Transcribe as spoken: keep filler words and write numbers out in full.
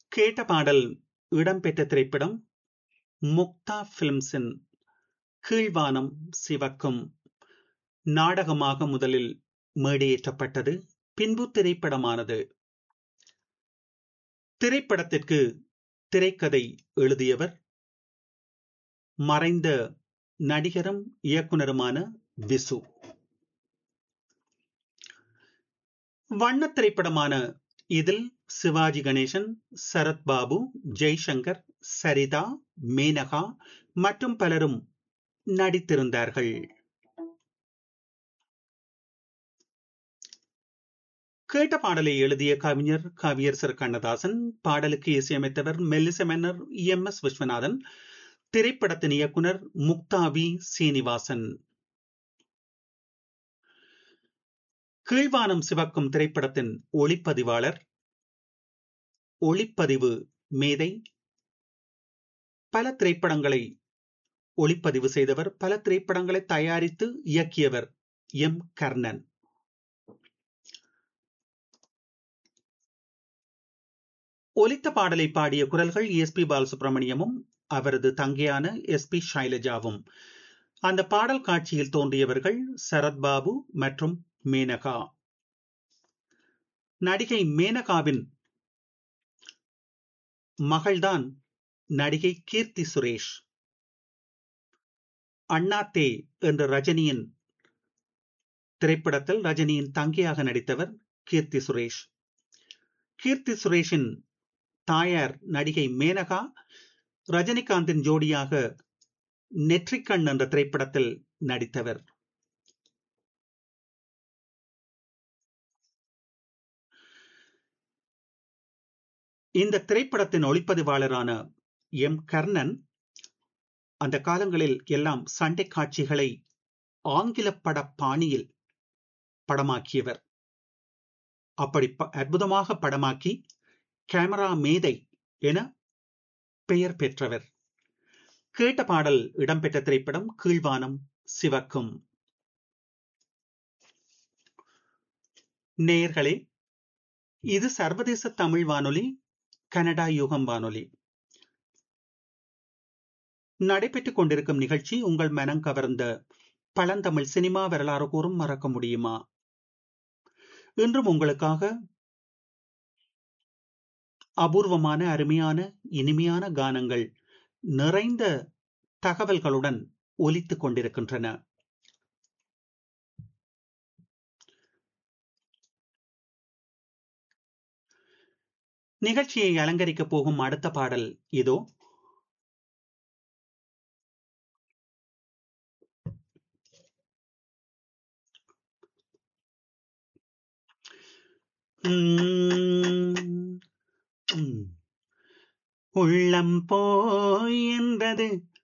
கேட்ட பாடல் இடம்பெற்ற திரைப்படம் முக்தா பிலிம்ஸின் கீழ்வானம் சிவக்கும் நாடகமாக முதலில் மேடையேற்றப்பட்டது. பின்பு திரைப்படமானது. திரைப்படத்திற்கு திரைக்கதை எழுதியவர் மறைந்த நடிகரும் இயக்குனருமான விசு. வண்ண திரைப்படமான இதில் சிவாஜி கணேசன், சரத்பாபு, ஜெய்சங்கர், சரிதா, மேனகா மற்றும் பலரும் நடித்திருந்தார்கள். கேட்ட பாடலை எழுதிய கவிஞர் கவியரசர் கண்ணதாசன், பாடலுக்கு இசையமைத்தவர் மெல்லிசை மன்னர் எம் எஸ் விஸ்வநாதன், திரைப்படத்தின் இயக்குனர் முக்தா வி சீனிவாசன். கீழ்வானம் சிவக்கும் திரைப்படத்தின் ஒளிப்பதிவாளர், ஒளிப்பதிவு மேதை, பல திரைப்படங்களை ஒளிப்பதிவு செய்தவர், பல திரைப்படங்களை தயாரித்து இயக்கியவர் எம் கர்ணன். ஒலித்த பாடலை பாடிய குரல்கள் எஸ் பி பாலசுப்ரமணியமும் அவரது தங்கையான எஸ் பி ஷைலஜாவும். அந்த பாடல் காட்சியில் தோன்றியவர்கள் சரத்பாபு மற்றும் மேனகா. நடிகை மேனகாவின் மகள்தான் நடிகை கீர்த்தி சுரேஷ். அண்ணாத்தே என்ற ரஜினியின் திரைப்படத்தில் ரஜினியின் தங்கையாக நடித்தவர் கீர்த்தி சுரேஷ். கீர்த்தி சுரேஷின் தாயார் நடிகை மேனகா ரஜினிகாந்தின் ஜோடியாக நெற்றிக்கண் என்ற திரைப்படத்தில் நடித்தவர். இந்த திரைப்படத்தின் ஒளிப்பதிவாளரான எம் கர்ணன் அந்த காலங்களில் எல்லாம் சண்டை காட்சிகளை ஆங்கில பட பாணியில் படமாக்கியவர். அப்படி அற்புதமாக படமாக்கி கேமரா மேதை என பெயர் பெற்றவர். கேட்ட பாடல் இடம்பெற்ற திரைப்படம் கீழ்வானம் சிவக்கும். நேயர்களே, இது சர்வதேச தமிழ் வானொலி, கனடா யுகம் வானொலி. நடைபெற்றுக் கொண்டிருக்கும் நிகழ்ச்சி உங்கள் மனம் கவர்ந்த பழந்தமிழ் சினிமா வரலாறு கூறும் மறக்க முடியுமா. இன்றும் உங்களுக்காக அபூர்வமான, அருமையான, இனிமையான கானங்கள் நிறைந்த தகவல்களுடன் ஒலித்துக் கொண்டிருக்கின்றன. நிகழ்ச்சியை அலங்கரிக்கப் போகும் அடுத்த பாடல் இதோ. உள்ளம் போய் என்றது